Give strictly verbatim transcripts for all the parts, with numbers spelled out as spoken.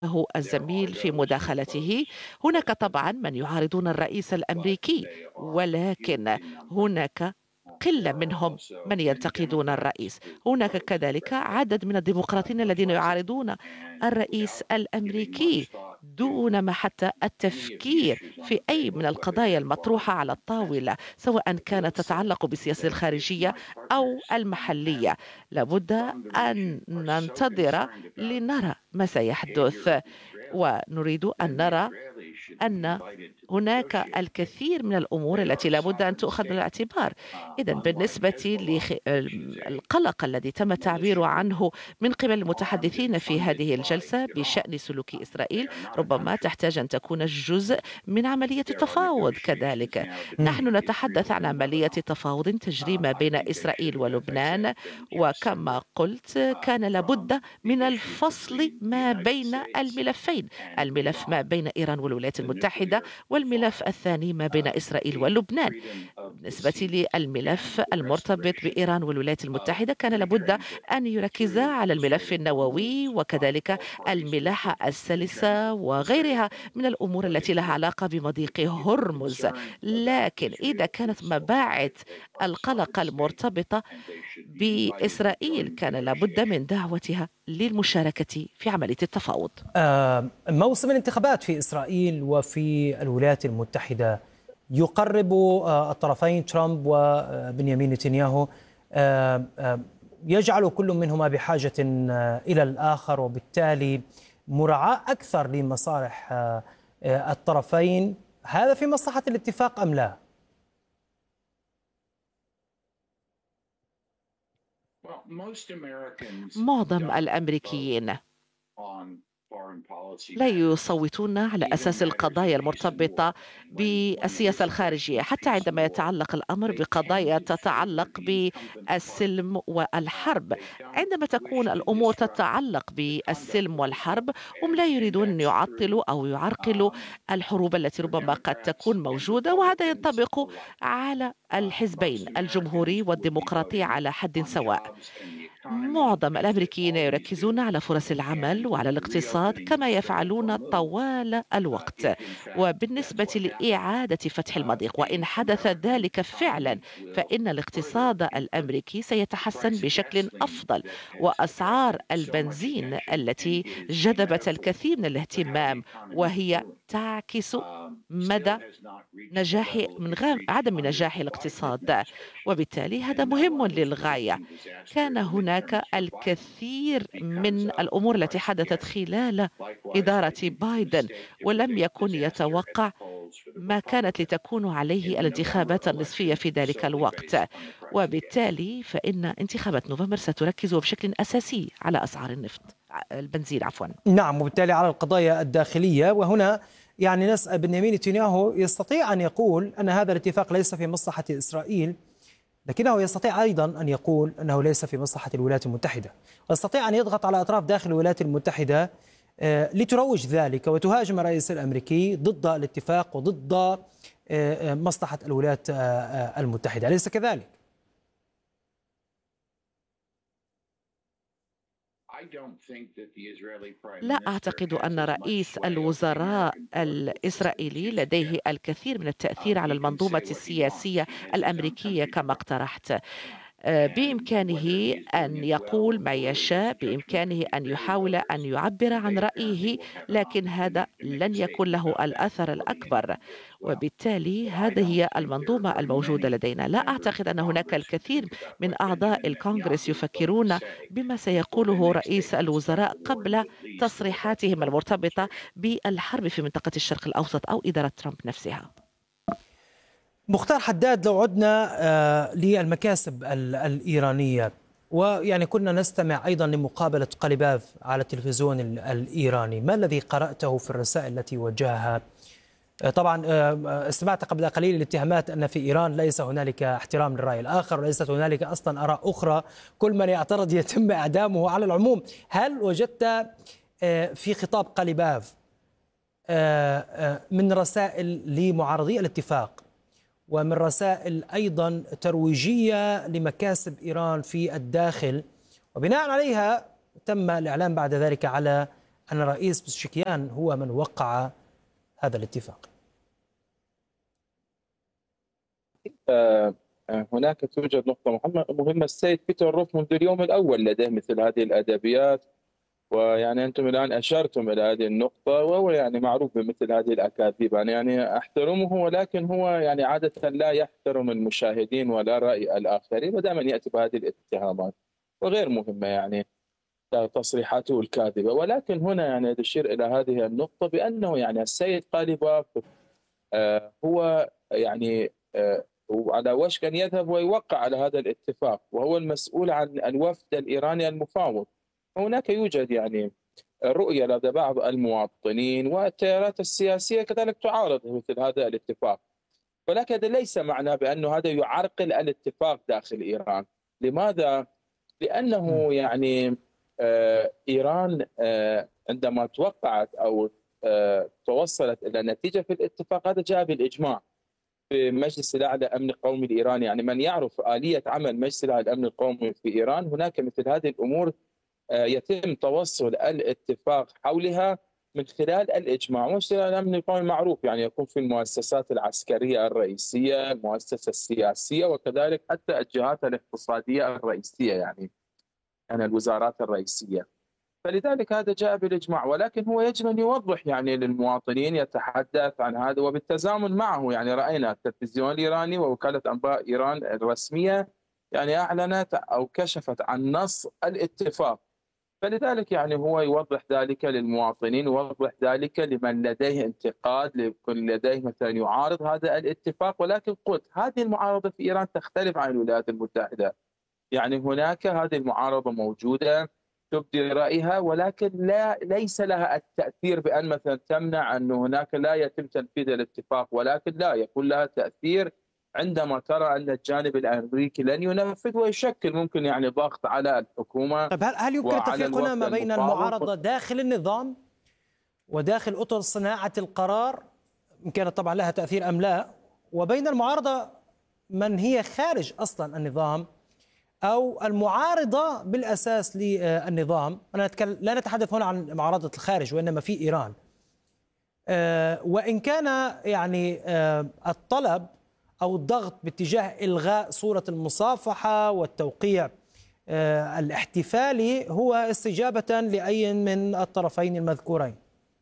له الزميل في مداخلته. هناك طبعا من يعارضون الرئيس الأمريكي، ولكن هناك قلة منهم من ينتقدون الرئيس. هناك كذلك عدد من الديمقراطيين الذين يعارضون الرئيس الأمريكي دون ما حتى التفكير في أي من القضايا المطروحة على الطاولة، سواء كانت تتعلق بالسياسة الخارجية أو المحلية. لابد أن ننتظر لنرى ما سيحدث، ونريد أن نرى أن هناك الكثير من الأمور التي لابد أن تؤخذ بعين الاعتبار. إذا بالنسبة للقلق الذي تم التعبير عنه من قبل المتحدثين في هذه الجلسة بشأن سلوك إسرائيل، ربما تحتاج أن تكون جزء من عملية التفاوض كذلك. مم. نحن نتحدث عن عملية تفاوض تجري ما بين إسرائيل ولبنان، وكما قلت كان لابد من الفصل ما بين الملفين: الملف ما بين إيران والولايات المتحدة، والملف الثاني ما بين إسرائيل ولبنان. بالنسبة للملف المرتبط بإيران والولايات المتحدة، كان لابد أن يركز على الملف النووي وكذلك الملاحة السلسة وغيرها من الأمور التي لها علاقة بمضيق هرمز. لكن إذا كانت مباعث القلق المرتبطة بإسرائيل، كان لابد من دعوتها للمشاركة في عملية التفاوض. آه، موسم الانتخابات في إسرائيل وفي الولايات المتحدة يقرب آه، الطرفين ترامب وبنيامين نتنياهو، آه، آه، يجعل كل منهما بحاجة آه، إلى الآخر، وبالتالي مراعاة أكثر لمصالح آه، آه، الطرفين. هذا في مصلحة الاتفاق أم لا؟ معظم الأمريكيين لا يصوتون على أساس القضايا المرتبطة بالسياسة الخارجية، حتى عندما يتعلق الأمر بقضايا تتعلق بالسلم والحرب. عندما تكون الأمور تتعلق بالسلم والحرب، هم لا يريدون أن يعطلوا أو يعرقلوا الحروب التي ربما قد تكون موجودة، وهذا ينطبق على الحزبين الجمهوري والديمقراطي على حد سواء. معظم الأمريكيين يركزون على فرص العمل وعلى الاقتصاد كما يفعلون طوال الوقت. وبالنسبة لإعادة فتح المضيق، وإن حدث ذلك فعلا، فإن الاقتصاد الأمريكي سيتحسن بشكل أفضل، وأسعار البنزين التي جذبت الكثير من الاهتمام وهي تعكس مدى نجاح من غير عدم نجاح الاقتصاد، وبالتالي هذا مهم للغاية. كان هناك الكثير من الأمور التي حدثت خلال إدارة بايدن، ولم يكن يتوقع ما كانت لتكون عليه الانتخابات النصفية في ذلك الوقت، وبالتالي فإن انتخابات نوفمبر ستركز بشكل أساسي على أسعار النفط البنزين عفوا. نعم، وبالتالي على القضايا الداخلية. وهنا يعني نسأل بنيامين نتنياهو، يستطيع أن يقول أن هذا الاتفاق ليس في مصلحة إسرائيل، لكنه يستطيع أيضا أن يقول أنه ليس في مصلحة الولايات المتحدة، ويستطيع أن يضغط على أطراف داخل الولايات المتحدة آه، لتروج ذلك وتهاجم الرئيس الأمريكي ضد الاتفاق وضد آه، آه، مصلحة الولايات آه، آه، المتحدة، أليس كذلك؟ لا أعتقد أن رئيس الوزراء الإسرائيلي لديه الكثير من التأثير على المنظومة السياسية الأمريكية كما اقترحت. آه، بإمكانه أن يقول ما يشاء، بإمكانه أن يحاول أن يعبر عن رأيه، لكن هذا لن يكون له الأثر الأكبر، وبالتالي هذه هي المنظومة الموجودة لدينا. لا أعتقد أن هناك الكثير من أعضاء الكونغرس يفكرون بما سيقوله رئيس الوزراء قبل تصريحاتهم المرتبطة بالحرب في منطقة الشرق الأوسط أو إدارة ترامب نفسها. مختار حداد، لو عدنا آه، للمكاسب ال- الإيرانية، ويعني كنا نستمع أيضا لمقابلة قليباف على التلفزيون ال- الإيراني، ما الذي قرأته في الرسائل التي وجهها؟ آه، طبعا آه، استمعت قبل قليل الاتهامات أن في إيران ليس هنالك احترام للرأي الآخر، وليست هنالك أصلا آراء أخرى، كل من يعترض يتم إعدامه. على العموم، هل وجدت آه، في خطاب قليباف آه، آه، من رسائل لمعارضي الاتفاق ومن رسائل أيضا ترويجية لمكاسب إيران في الداخل، وبناء عليها تم الإعلان بعد ذلك على أن الرئيس بزشكيان هو من وقع هذا الاتفاق؟ آه، آه، هناك توجد نقطة مهمة مهمة. السيد بيتر روف منذ اليوم الأول لديه مثل هذه الأدبيات، ويعني أنتم الآن أشرتم إلى هذه النقطة، وهو يعني معروف بمثل هذه الأكاذيب. أنا يعني أحترمه، ولكن هو يعني عادة لا يحترم المشاهدين ولا رأي الآخرين، ودائما يأتي بهذه الاتهامات وغير مهمة يعني تصريحاته الكاذبة. ولكن هنا يعني تشير إلى هذه النقطة بأنه يعني السيد قاليباف آه، هو يعني آه، على وشك أن يذهب ويوقع على هذا الاتفاق، وهو المسؤول عن الوفد الإيراني المفاوض. هناك يوجد يعني رؤية لدى بعض المواطنين والتيارات السياسية كذلك تعارض مثل هذا الاتفاق، ولكن هذا ليس معناه بأنه هذا يعرقل الاتفاق داخل إيران. لماذا؟ م. لأنه يعني آه، إيران آه، عندما توقعت أو آه، توصلت إلى نتيجة في الاتفاق، هذا جاء بالإجماع في مجلس الأعلى الأمن القومي الإيراني. يعني من يعرف آلية عمل مجلس الأعلى الأمن القومي في إيران، هناك مثل هذه الأمور آه، يتم توصل الاتفاق حولها من خلال الإجماع. مجلس الأعلى الأمن القومي معروف يعني يكون في المؤسسات العسكرية الرئيسية، المؤسسة السياسية، وكذلك حتى الجهات الاقتصادية الرئيسية، يعني يعني الوزارات الرئيسية. فلذلك هذا جاء بالإجماع، ولكن هو يجب أن يوضح يعني للمواطنين، يتحدث عن هذا وبالتزامن معه. يعني رأينا التلفزيون الإيراني ووكالة أنباء إيران الرسمية يعني أعلنت أو كشفت عن نص الاتفاق. فلذلك يعني هو يوضح ذلك للمواطنين، يوضح ذلك لمن لديه انتقاد، لكل لديه مثلا يعارض هذا الاتفاق. ولكن قلت هذه المعارضة في إيران تختلف عن الولايات المتحدة. يعني هناك هذه المعارضة موجودة تبدي رأيها، ولكن لا ليس لها التأثير بأن مثلا تمنع أن هناك لا يتم تنفيذ الاتفاق، ولكن لا يكون لها تأثير عندما ترى أن الجانب الأمريكي لن ينفذ، ويشكل ممكن يعني ضغط على الحكومة طيب هل هل يمكن وعلى التفريق هنا الوفد ما بين المفاوض. المعارضة داخل النظام وداخل أطر صناعة القرار، إن كانت طبعا لها تأثير أم لا، وبين المعارضة من هي خارج أصلا النظام أو المعارضة بالأساس للنظام؟ أنا أتكلم لا نتحدث هنا عن معارضة الخارج وإنما في إيران. آه، وإن كان يعني آه، الطلب أو الضغط باتجاه إلغاء صورة المصافحة والتوقيع آه، الاحتفالي هو استجابة لأي من الطرفين المذكورين.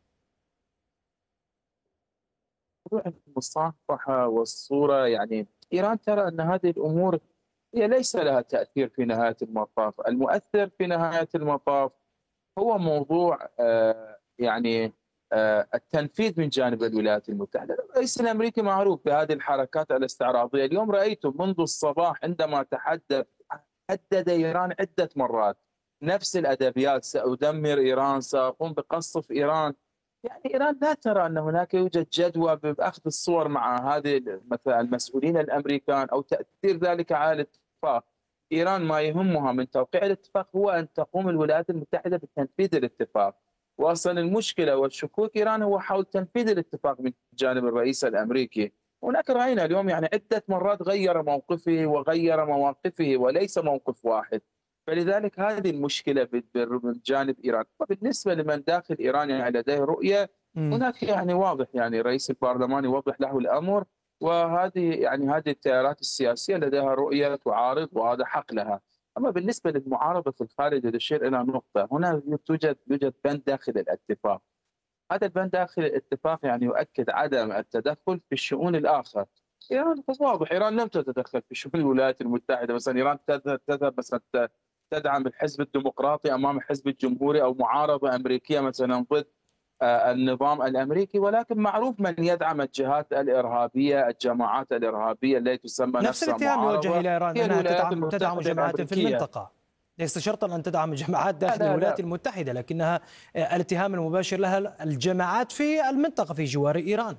المصافحة والصورة، يعني إيران ترى أن هذه الأمور هي ليس لها تأثير في نهاية المطاف. المؤثر في نهاية المطاف هو موضوع آه، يعني آه، التنفيذ من جانب الولايات المتحدة. الرئيس الأمريكي معروف بهذه الحركات الاستعراضية. اليوم رأيته منذ الصباح عندما تحدث، هدد إيران عدة مرات، نفس الأدبيات: سأدمر إيران، سأقوم بقصف إيران. يعني إيران لا ترى أن هناك يوجد جدوى بأخذ الصور مع هذه مثلا المسؤولين الأمريكان أو تأثير ذلك على الاتفاق. إيران ما يهمها من توقيع الاتفاق هو أن تقوم الولايات المتحدة بتنفيذ الاتفاق. وأصلا المشكلة والشكوك إيران هو حول تنفيذ الاتفاق من جانب الرئيس الأمريكي. هناك رأينا اليوم يعني عدة مرات غير موقفه وغير مواقفه، وليس موقف واحد. فلذلك هذه المشكلة من جانب إيران. وبالنسبة لمن داخل إيران يعني لديه رؤية، م. هناك يعني واضح يعني رئيس البرلمان يوضح له الأمر، وهذه يعني هذه التيارات السياسية لديها رؤية تعارض، وهذا حق لها. أما بالنسبة للمعارضة في الخارج، تشير إلى نقطة: هنا توجد يوجد بند داخل الاتفاق. هذا البند داخل الاتفاق يعني يؤكد عدم التدخل في الشؤون الآخر. إيران واضح، إيران لم تتدخل في شؤون الولايات المتحدة. مثلا إيران تذهب مثلا تدعم الحزب الديمقراطي أمام الحزب الجمهوري، أو معارضة أمريكية مثلا ضد النظام الأمريكي. ولكن معروف من يدعم الجهات الإرهابية، الجماعات الإرهابية التي تسمى نفس نفسها الاتهام يوجه معارضة، إلى إيران هي أنها الولايات تدعم تدعم المتحدة جماعات في الأمريكية. المنطقة. ليس شرطا أن تدعم جماعات لا داخل لا الولايات لا المتحدة، لكنها الاتهام المباشر لها الجماعات في المنطقة في جوار إيران.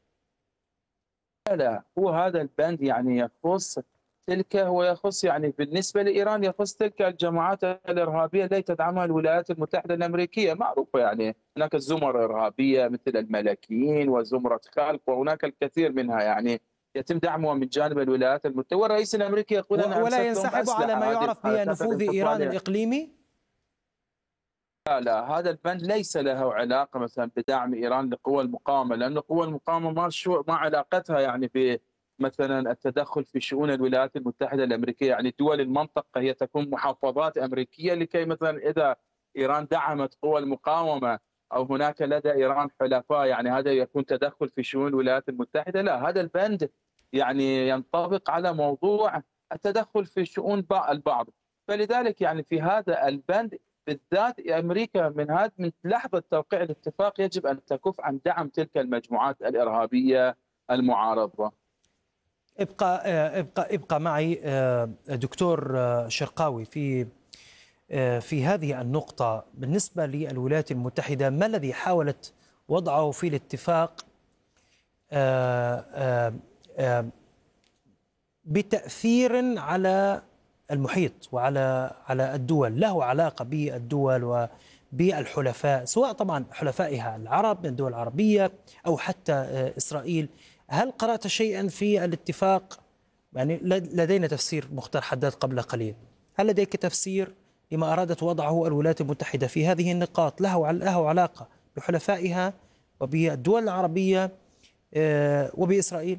لا، هو هذا البند يعني يخص تلك، هو يخص يعني بالنسبة لإيران يخص تلك الجماعات الإرهابية التي تدعمها الولايات المتحدة الأمريكية. معروفة يعني هناك زمر إرهابية مثل الملكيين وزمرة خلق، وهناك الكثير منها يعني يتم دعمها من جانب الولايات المتحدة. والرئيس الأمريكي يقول أنا ولا أرسلت لهم ينسحب على أسلحة. ما هذه يعرف الحركات بنفوذ التي تطلع إيران عليها، الإقليمي. لا لا، هذا البند ليس له علاقة مثلا بدعم إيران لقوى المقاومة، لأن قوى المقاومة ما شو ما علاقتها يعني ب مثلا التدخل في شؤون الولايات المتحدة الأمريكية. يعني دول المنطقة هي تكون محافظات أمريكية، لكي مثلا إذا إيران دعمت قوى المقاومة أو هناك لدى إيران حلفاء، يعني هذا يكون تدخل في شؤون الولايات المتحدة. لا، هذا البند يعني ينطبق على موضوع التدخل في شؤون البعض. فلذلك يعني في هذا البند بالذات امريكا من هذا من لحظه توقيع الاتفاق يجب ان تكف عن دعم تلك المجموعات الارهابيه المعارضه. ابقى ابقى ابقى معي دكتور شرقاوي في في هذه النقطة. بالنسبة للولايات المتحدة، ما الذي حاولت وضعه في الاتفاق بتأثير على المحيط وعلى على الدول، له علاقة بالدول وبالحلفاء، سواء طبعا حلفائها العرب من الدول العربية أو حتى إسرائيل؟ هل قرأت شيئا في الاتفاق؟ يعني لدينا تفسير مختار حداد قبل قليل، هل لديك تفسير لما أرادت وضعه الولايات المتحدة في هذه النقاط له له علاقة بحلفائها وبالدول العربية وبإسرائيل؟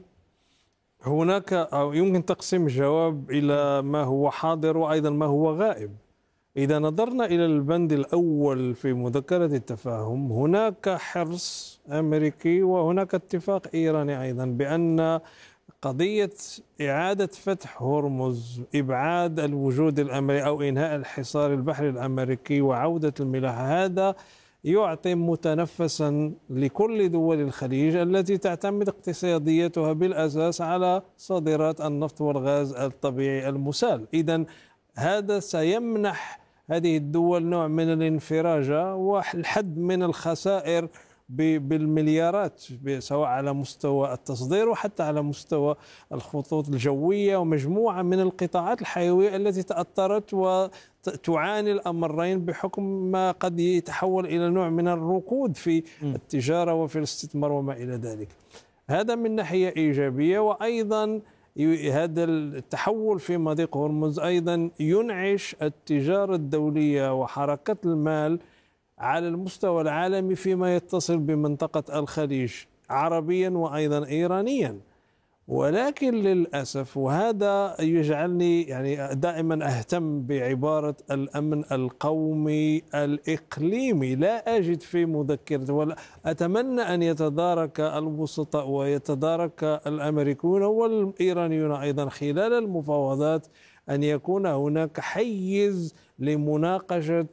هناك أو يمكن تقسيم الجواب إلى ما هو حاضر وأيضا ما هو غائب. إذا نظرنا إلى البند الأول في مذكرة التفاهم، هناك حرص أمريكي وهناك اتفاق إيراني أيضا بأن قضية إعادة فتح هرمز، إبعاد الوجود الأمريكي أو إنهاء الحصار البحري الأمريكي وعودة الملاحة، هذا يعطي متنفسا لكل دول الخليج التي تعتمد اقتصاديتها بالأساس على صادرات النفط والغاز الطبيعي المسال. إذن هذا سيمنح هذه الدول نوع من الانفراجة والحد من الخسائر بالمليارات، سواء على مستوى التصدير وحتى على مستوى الخطوط الجوية ومجموعة من القطاعات الحيوية التي تأثرت وتعاني الأمرين بحكم ما قد يتحول إلى نوع من الركود في التجارة وفي الاستثمار وما إلى ذلك. هذا من ناحية إيجابية. وأيضا هذا التحول في مضيق هرمز أيضا ينعش التجارة الدولية وحركة المال على المستوى العالمي فيما يتصل بمنطقة الخليج عربيا وأيضا إيرانيا. ولكن للأسف، وهذا يجعلني يعني دائما أهتم بعبارة الأمن القومي الإقليمي، لا أجد في مذكرة، ولا أتمنى أن يتدارك الوسطاء ويتدارك الأمريكيون والإيرانيون أيضا خلال المفاوضات أن يكون هناك حيز لمناقشة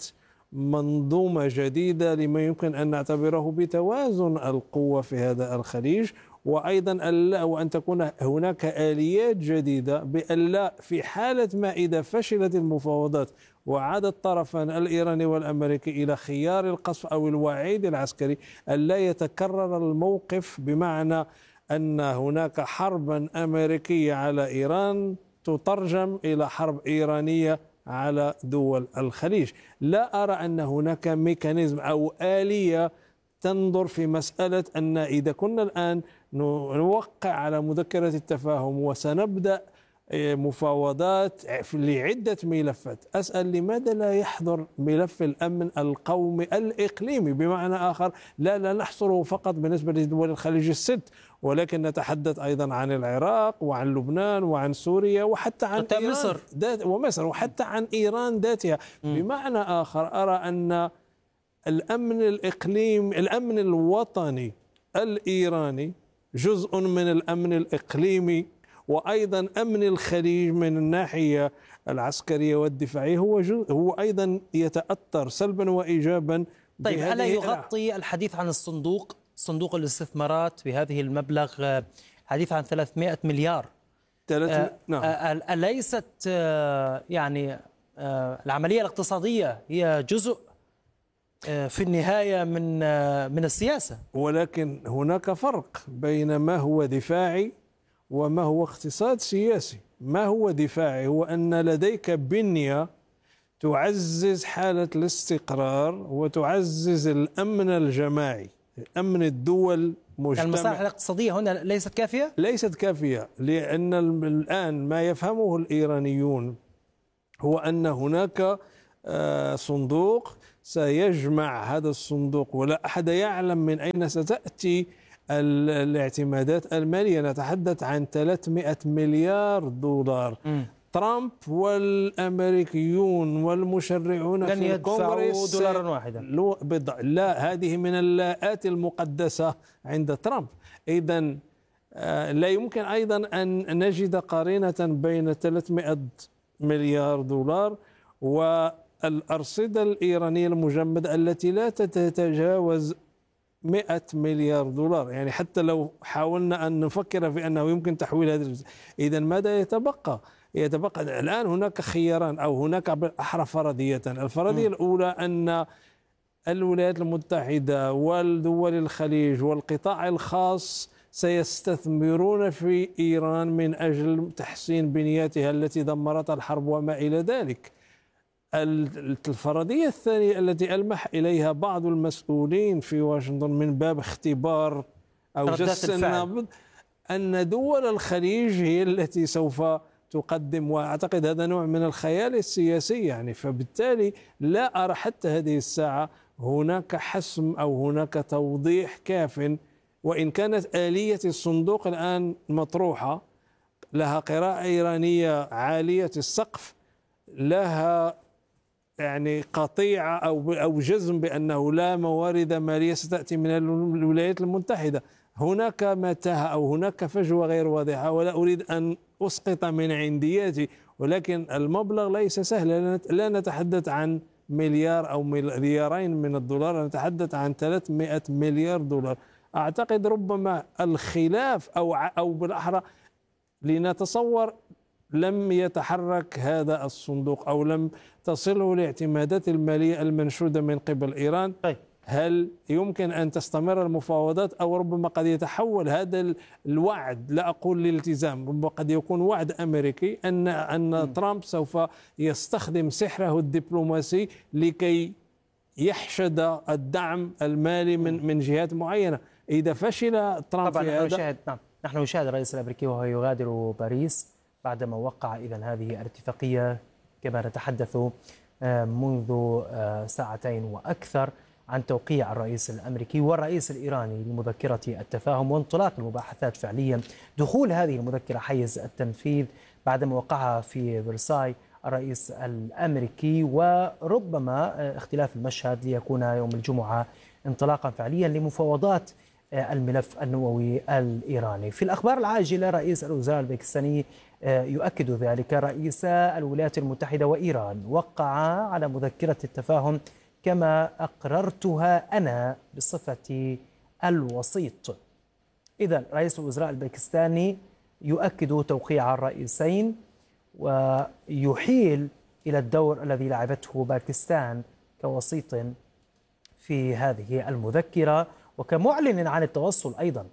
منظومة جديدة لما يمكن أن نعتبره بتوازن القوة في هذا الخليج، وأيضا ألا وأن تكون هناك آليات جديدة بألا في حالة ما إذا فشلت المفاوضات وعاد الطرفان الإيراني والأمريكي إلى خيار القصف أو الوعيد العسكري، ألا يتكرر الموقف بمعنى أن هناك حربا أمريكية على إيران تترجم إلى حرب إيرانية على دول الخليج. لا أرى أن هناك ميكانيزم أو آلية تنظر في مسألة أن إذا كنا الآن نوقع على مذكرة التفاهم وسنبدأ مفاوضات لعدة ملفات، أسأل لماذا لا يحضر ملف الأمن القومي الإقليمي؟ بمعنى آخر، لا لا نحصره فقط بالنسبة لدول الخليج الست، ولكن نتحدث أيضا عن العراق وعن لبنان وعن سوريا وحتى عن إيران مصر ومصر وحتى عن إيران ذاتها. بمعنى آخر، أرى أن الأمن الإقليمي الأمن الوطني الإيراني جزء من الأمن الإقليمي، وأيضا أمن الخليج من الناحية العسكرية والدفاعية هو هو أيضا يتأثر سلبا وإيجابا. طيب، ألا يغطي الحديث عن الصندوق صندوق الاستثمارات بهذه المبلغ، حديث عن ثلاثمائة مليار، آه نعم. آه أليست آه يعني آه العملية الاقتصادية هي جزء في النهاية من من السياسة؟ ولكن هناك فرق بين ما هو دفاعي وما هو اقتصاد سياسي. ما هو دفاعي هو أن لديك بنية تعزز حالة الاستقرار وتعزز الأمن الجماعي، أمن الدول مجتمع. المصالح الاقتصادية هنا ليست كافية؟ ليست كافية، لأن الآن ما يفهمه الإيرانيون هو أن هناك صندوق سيجمع هذا الصندوق، ولا أحد يعلم من أين ستأتي الاعتمادات المالية. نتحدث عن ثلاثمائة مليار دولار. م. ترامب والأمريكيون والمشرعون لن في الكونغرس دولارا واحدا. لا، هذه من اللاءات المقدسة عند ترامب. إذن لا يمكن أيضا أن نجد قرينة بين ثلاثمائة مليار دولار والأرصدة الإيرانية المجمدة التي لا تتجاوز مئة مليار دولار. يعني حتى لو حاولنا أن نفكر في أنه يمكن تحويل هذه، إذا ماذا يتبقى؟ يتبقى الآن هناك خياران، أو هناك بالأحرى فرضية. الفرضية م. الأولى أن الولايات المتحدة والدول الخليج والقطاع الخاص سيستثمرون في إيران من أجل تحسين بنياتها التي دمرتها الحرب وما إلى ذلك. الفرضية الثانية التي ألمح إليها بعض المسؤولين في واشنطن من باب اختبار أو جس النبض أن دول الخليج هي التي سوف تقدم، وأعتقد هذا نوع من الخيال السياسي يعني. فبالتالي لا أرى حتى هذه الساعة هناك حسم أو هناك توضيح كاف، وإن كانت آلية الصندوق الآن مطروحة، لها قراءة إيرانية عالية السقف، لها يعني قطيعة أو أو جزم بأنه لا موارد مالية ستأتي من الولايات المتحدة. هناك متاهة أو هناك فجوة غير واضحة، ولا أريد أن أسقط من عندياتي، ولكن المبلغ ليس سهل. لا نتحدث عن مليار أو مليارين من الدولار، نتحدث عن ثلاثمائة مليار دولار. أعتقد ربما الخلاف أو أو بالأحرى لنتصور لم يتحرك هذا الصندوق أو لم تصله الاعتمادات المالية المنشودة من قبل إيران. طيب. هل يمكن أن تستمر المفاوضات، أو ربما قد يتحول هذا الوعد، لا أقول الالتزام، ربما قد يكون وعد أمريكي أن أن م. ترامب سوف يستخدم سحره الدبلوماسي لكي يحشد الدعم المالي من من جهات معينة. إذا فشل ترامب طبعا في نحن هذا نشاهد نعم نحن نشاهد الرئيس الأمريكي وهو يغادر باريس بعدما وقع إذن هذه الاتفاقية كما نتحدث منذ ساعتين وأكثر عن توقيع الرئيس الأمريكي والرئيس الإيراني لمذكرة التفاهم وانطلاق المباحثات فعليا. دخول هذه المذكرة حيز التنفيذ بعدما وقعها في فرساي الرئيس الأمريكي، وربما اختلاف المشهد ليكون يوم الجمعة انطلاقا فعليا لمفاوضات الملف النووي الإيراني. في الأخبار العاجلة، رئيس الوزراء الباكستاني يؤكد ذلك. رئيس الولايات المتحدة وإيران وقعا على مذكرة التفاهم كما أقررتها أنا بصفتي الوسيط. إذن رئيس الوزراء الباكستاني يؤكد توقيع الرئيسين ويحيل إلى الدور الذي لعبته باكستان كوسيط في هذه المذكرة، وكمعلن عن التوصل أيضا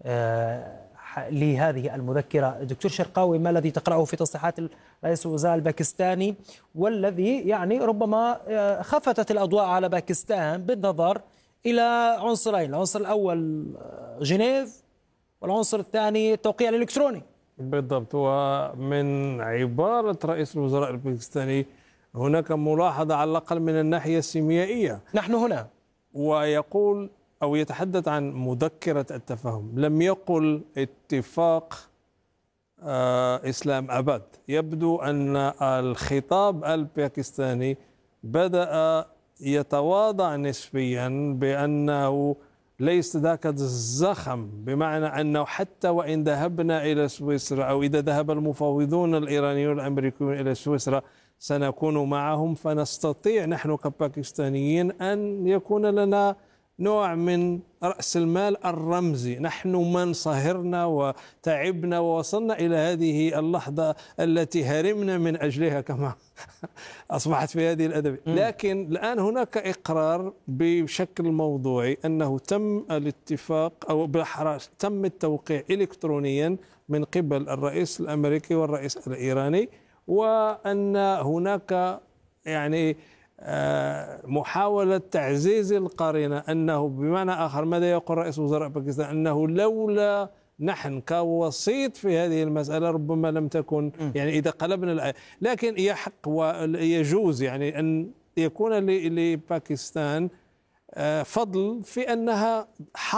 لهذه المذكرة. دكتور شرقاوي، ما الذي تقرأه في تصريحات رئيس الوزراء الباكستاني والذي يعني ربما خفتت الأضواء على باكستان بالنظر إلى عنصرين، العنصر الأول جنيف والعنصر الثاني التوقيع الإلكتروني؟ بالضبط. ومن عبارة رئيس الوزراء الباكستاني هناك ملاحظة على الأقل من الناحية السيميائية. نحن هنا. ويقول أو يتحدث عن مذكرة التفاهم، لم يقل اتفاق آه إسلام أباد. يبدو أن الخطاب الباكستاني بدأ يتواضع نسبيا بأنه ليس ذاك الزخم، بمعنى أنه حتى وإن ذهبنا إلى سويسرا أو إذا ذهب المفاوضون الإيرانيون والأمريكيون إلى سويسرا سنكون معهم، فنستطيع نحن كباكستانيين أن يكون لنا نوع من رأس المال الرمزي. نحن من صهرنا وتعبنا ووصلنا إلى هذه اللحظة التي هرمنا من أجلها كما أصبحت في هذه الأدبية. لكن الآن هناك إقرار بشكل موضوعي أنه تم الاتفاق أو بالأحرى تم التوقيع إلكترونيا من قبل الرئيس الأمريكي والرئيس الإيراني، وأن هناك يعني محاولة تعزيز القرينة، أنه بمعنى آخر ماذا يقول رئيس وزراء باكستان؟ أنه لولا نحن كوسيط في هذه المسألة ربما لم تكن، يعني إذا قلبنا الآية. لكن يحق ويجوز يعني أن يكون ل- لباكستان آه، فضل في أنها